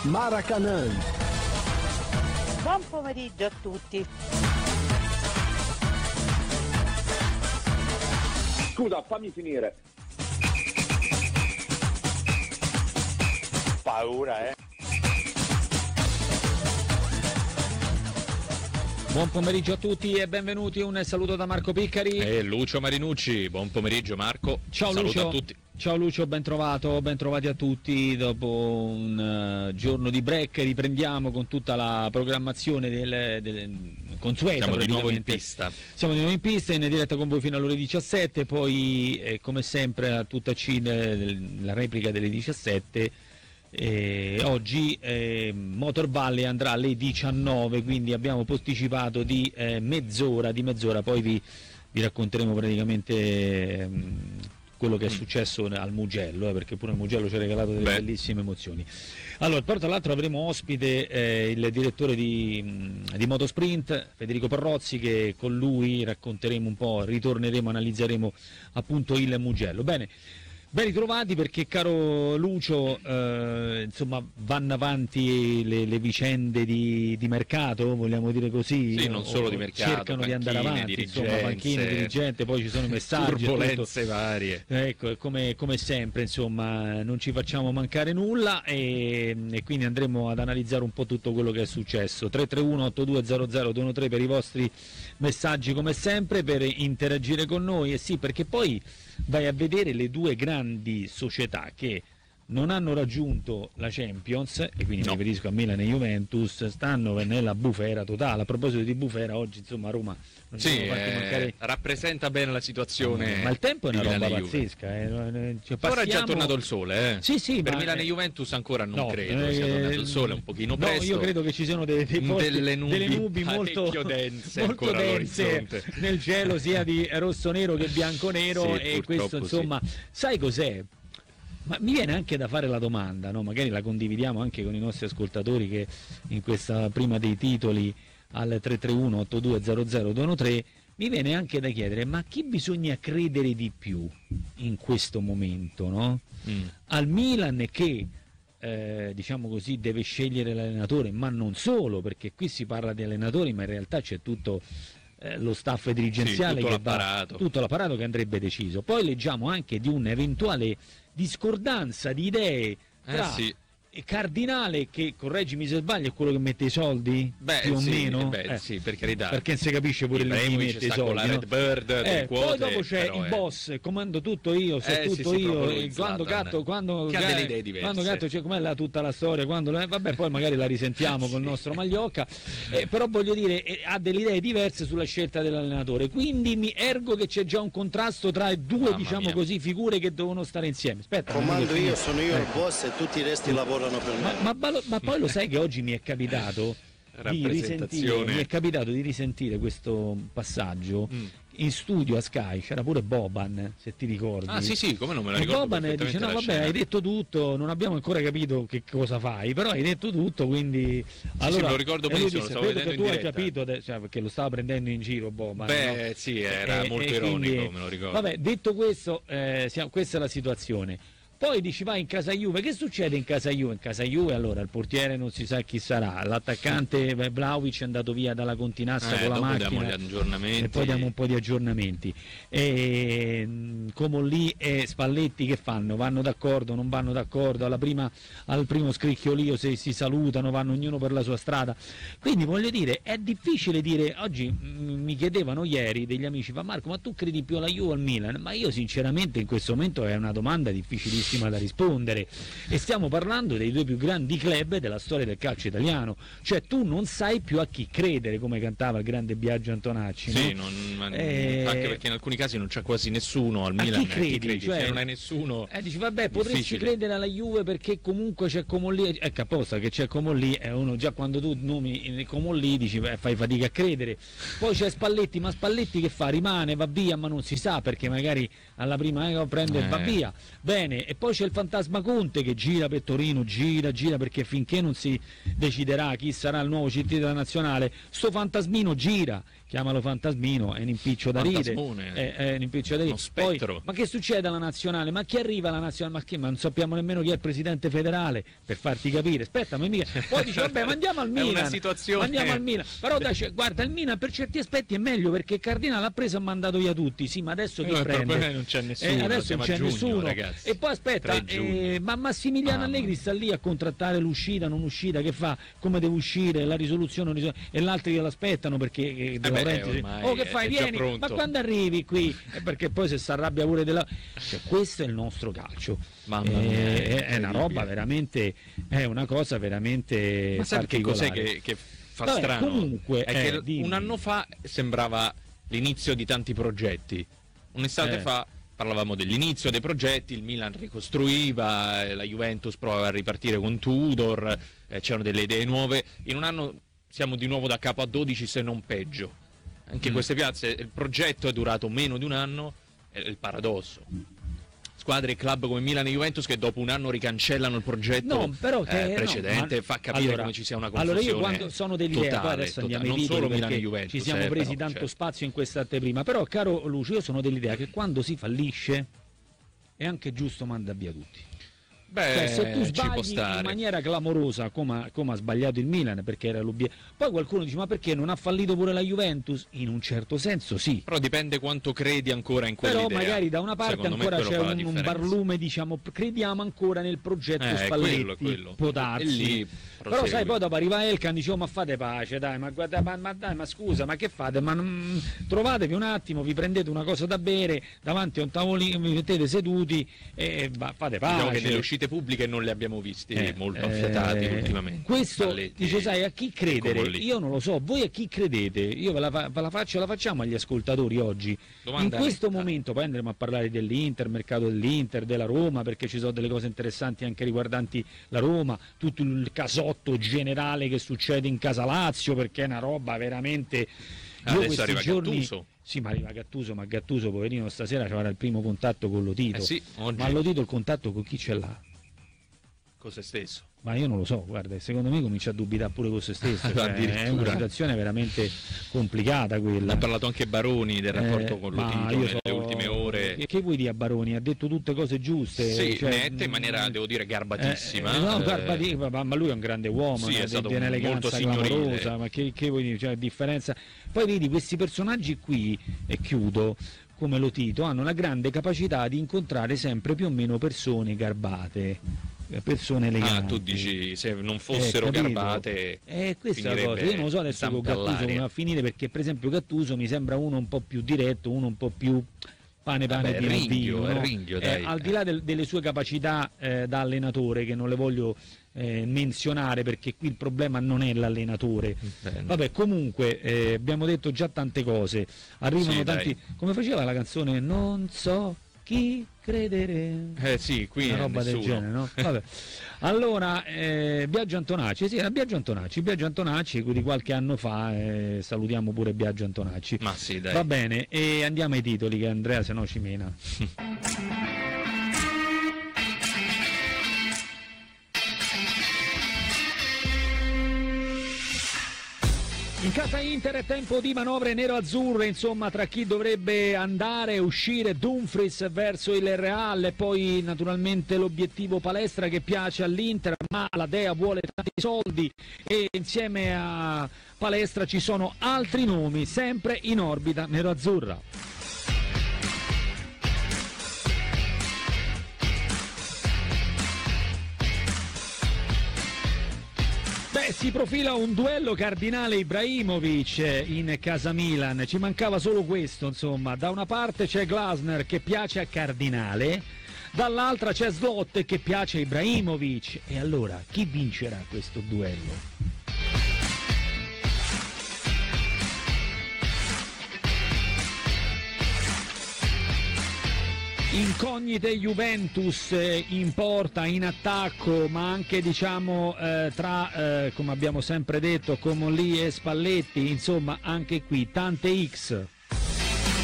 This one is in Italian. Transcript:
Maracanã. Buon pomeriggio a tutti. Scusa, fammi finire. Paura, Buon pomeriggio a tutti e benvenuti, un saluto da Marco Piccari e Lucio Marinucci. Buon pomeriggio Marco. Ciao Saluto Lucio. a tutti. Ciao Lucio, bentrovati a tutti. Dopo un giorno di break riprendiamo con tutta la programmazione del consueta. Siamo di nuovo in pista. Siamo di nuovo in pista, in diretta con voi fino alle ore 17, poi come sempre a tutta CIN la replica delle 17. Oggi Motor Valley andrà alle 19, quindi abbiamo posticipato di mezz'ora, poi vi racconteremo praticamente quello che è successo al Mugello, perché pure il Mugello ci ha regalato delle bellissime emozioni. Allora, poi tra l'altro avremo ospite il direttore di Motosprint, Federico Parrozzi, che con lui racconteremo un po', ritorneremo, analizzeremo appunto il Mugello. Bene. Ben ritrovati, perché caro Lucio, insomma vanno avanti le vicende di mercato, vogliamo dire così? Sì, non solo di mercato, cercano di andare avanti, insomma, panchine, dirigente, poi ci sono i messaggi, turbolenze varie. Ecco, come sempre, insomma, non ci facciamo mancare nulla e quindi andremo ad analizzare un po' tutto quello che è successo. 331-8200-213 per i vostri messaggi, come sempre, per interagire con noi. E sì, perché poi vai a vedere le due grandi società che non hanno raggiunto la Champions, e quindi mi riferisco a Milan e Juventus, stanno nella bufera totale. A proposito di bufera, oggi insomma a Roma non ci siamo fatti mancare. Rappresenta bene la situazione. Ma il tempo è una roba pazzesca. Ora è già tornato il sole, Sì, per ma Milan e Juventus ancora non credo sia tornato il sole, un pochino presto. Io credo che ci siano delle nubi molto dense nel cielo, sia di rosso-nero che bianco-nero, sì, e questo insomma, sai cos'è? Ma mi viene anche da fare la domanda, no? Magari la condividiamo anche con i nostri ascoltatori, che in questa prima dei titoli al 331-8200-213 mi viene anche da chiedere: ma chi bisogna credere di più in questo momento, no? Al Milan, che diciamo così deve scegliere l'allenatore, ma non solo, perché qui si parla di allenatori, ma in realtà c'è tutto lo staff dirigenziale, tutto l'apparato che andrebbe deciso. Poi leggiamo anche di un'eventuale discordanza di idee tra Cardinale, che, correggimi se sbaglio, è quello che mette i soldi, più o meno. Sì, per carità, perché non si capisce pure lui chi mette i soldi, con la Red Bird, poi dopo c'è il boss, comando tutto io, tutto io, quando che ha delle idee diverse, quando gatto, cioè, com'è tutta la storia, vabbè, poi magari la risentiamo col nostro Magliocca, però voglio dire, ha delle idee diverse sulla scelta dell'allenatore, quindi mi ergo che c'è già un contrasto tra due, diciamo così, figure che devono stare insieme. Aspetta, comando io, sono io il boss e tutti i resti lavorano per me. Ma poi lo sai che oggi mi è capitato di risentire questo passaggio in studio a Sky, c'era pure Boban, se ti ricordi. Sì, come non me la ricordo. E Boban dice: no, vabbè, hai detto tutto, non abbiamo ancora capito che cosa fai, però hai detto tutto, quindi allora me lo ricordo benissimo, lo stavo vedendo in diretta. Tu hai capito, perché lo stava prendendo in giro Boban. Sì, era molto ironico, quindi, me lo ricordo. Vabbè, detto questo, questa è la situazione. Poi dici vai in casa Juve, che succede in casa Juve? In casa Juve allora il portiere non si sa chi sarà, l'attaccante Vlahovic è andato via dalla Continassa con la macchina, e poi diamo un po' di aggiornamenti. Comolli e Spalletti che fanno? Vanno d'accordo, non vanno d'accordo, al primo scricchiolio se si salutano, vanno ognuno per la sua strada. Quindi voglio dire, è difficile dire. Oggi mi chiedevano ieri degli amici: ma Marco, ma tu credi più alla Juve o al Milan? Ma io sinceramente in questo momento è una domanda difficilissima da rispondere, e stiamo parlando dei due più grandi club della storia del calcio italiano, cioè tu non sai più a chi credere, come cantava il grande Biagio Antonacci, sì, no? Anche perché in alcuni casi non c'è quasi nessuno al Milan. Chi credi? Cioè, se non hai nessuno, dici vabbè, potresti credere alla Juve perché comunque c'è Comolli, ecco, apposta che c'è Comolli, uno già quando tu nomi Comolli dici fai fatica a credere. Poi c'è Spalletti, ma Spalletti che fa? Rimane, va via, ma non si sa, perché magari alla prima prende e va via. Bene, e poi c'è il fantasma Conte che gira per Torino, gira perché finché non si deciderà chi sarà il nuovo CT della nazionale, sto fantasmino gira, chiamalo fantasmino, è un impiccio da ridere, è un impiccio da ridere. Spettro. Poi, ma che succede alla nazionale? Ma chi arriva alla nazionale? Ma non sappiamo nemmeno chi è il presidente federale, per farti capire. Aspetta, ma mica. Poi dice vabbè, ma andiamo al Milan. È una situazione. Andiamo al Milan. Però dai, guarda, il Milan per certi aspetti è meglio perché Cardinale ha preso e ha mandato via tutti. Sì, ma adesso chi prende? Non c'è nessuno. Adesso non c'è nessuno. Ragazzi. E poi aspetta, ma Massimiliano Allegri sta lì a contrattare l'uscita, non uscita, che fa? Come deve uscire, la risoluzione, e gli altri l'aspettano perché che fai? Vieni, ma quando arrivi qui? Perché poi se si arrabbia pure della. Cioè, questo è il nostro calcio. Mamma mia, è una roba veramente, è una cosa veramente. Ma sai che cos'è che fa strano? Comunque, è che un anno fa sembrava l'inizio di tanti progetti. Un'estate fa parlavamo dell'inizio dei progetti, il Milan ricostruiva, la Juventus provava a ripartire con Tudor, c'erano delle idee nuove. In un anno siamo di nuovo da capo a 12, se non peggio. Anche in queste piazze il progetto è durato meno di un anno, è il paradosso. Squadre e club come Milan e Juventus che dopo un anno ricancellano il progetto precedente, fa capire come ci sia una confusione. Allora io quando sono dell'idea, poi adesso andiamo ai titoli, non solo Milan e perché Juventus, ci siamo presi tanto spazio in questa anteprima, però caro Lucio, io sono dell'idea che quando si fallisce è anche giusto mandare via tutti. Cioè, se tu sbagli in maniera clamorosa come ha sbagliato il Milan, perché era l'obiettivo, poi qualcuno dice ma perché non ha fallito pure la Juventus? In un certo senso sì, però dipende quanto credi ancora in quell'idea. Però magari da una parte ancora c'è un barlume, diciamo, crediamo ancora nel progetto Spalletti, quello. Può darsi. Però sai, poi dopo arriva Elkan, dice ma fate pace, dai, ma guarda, ma scusa, ma che fate? Ma trovatevi un attimo, vi prendete una cosa da bere davanti a un tavolino, vi mettete seduti e fate pace. Diciamo che nelle uscite pubbliche non li abbiamo visti molto affiatati ultimamente. Questo Spalletti, dice, sai, a chi credere? Io non lo so, voi a chi credete? Io ve la facciamo agli ascoltatori oggi. Domanda in questo momento poi andremo a parlare dell'Inter, mercato dell'Inter, della Roma, perché ci sono delle cose interessanti anche riguardanti la Roma, tutto il casotto generale che succede in Casa Lazio, perché è una roba veramente. Adesso arriva Gattuso. Sì, ma arriva Gattuso, ma Gattuso poverino stasera avrà il primo contatto con Lotito. Oggi. Ma Lotito il contatto con chi ce l'ha? Con se stesso. Ma io non lo so, guarda, secondo me comincia a dubitare pure con se stesso, cioè, è una situazione veramente complicata quella. Ha parlato anche Baroni del rapporto con Lotito nelle ultime ore. Che vuoi dire a Baroni? Ha detto tutte cose giuste. Sì, nette in maniera, devo dire, garbatissima. Ma lui è un grande uomo, sì, è stato di un'eleganza molto signorile. clamorosa, ma che vuoi dire? Cioè, differenza. Poi vedi questi personaggi qui, e chiudo, come Lotito, hanno la grande capacità di incontrare sempre più o meno persone garbate. Persone eleganti. Tu dici se non fossero garbate questa è la cosa. Io non so adesso con Gattuso come va a finire, perché per esempio Gattuso mi sembra uno un po' più diretto, uno un po' più pane ringhio, dai. Al di là delle sue capacità da allenatore, che non le voglio menzionare perché qui il problema non è l'allenatore. Vabbè, comunque abbiamo detto già tante cose, arrivano tanti, come faceva la canzone Non so chi credere, sì, qui una roba del genere, no? Vabbè. Allora, Biagio Antonacci, sì, era Biagio Antonacci di qualche anno fa, salutiamo pure Biagio Antonacci. Ma sì, dai. Va bene, e andiamo ai titoli che Andrea se no ci mena. In casa Inter è tempo di manovre nero-azzurre, insomma, tra chi dovrebbe andare e uscire, Dumfries verso il Real, e poi naturalmente l'obiettivo Palestra che piace all'Inter, ma la Dea vuole tanti soldi, e insieme a Palestra ci sono altri nomi sempre in orbita nero-azzurra. Si profila un duello Cardinale-Ibrahimovic in casa Milan, ci mancava solo questo, insomma. Da una parte c'è Glasner che piace a Cardinale, dall'altra c'è Slot che piace a Ibrahimovic. E allora chi vincerà questo duello? Incognite Juventus in porta, in attacco, ma anche diciamo tra, come abbiamo sempre detto, Comolli e Spalletti, insomma anche qui tante X.